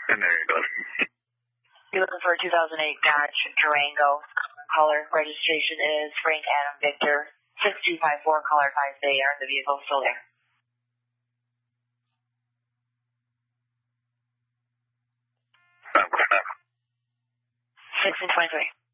And there you go. You're looking for a 2008 Dodge Durango. Caller registration is Frank Adam Victor 6254. Caller advised they are the vehicle still there. 1623.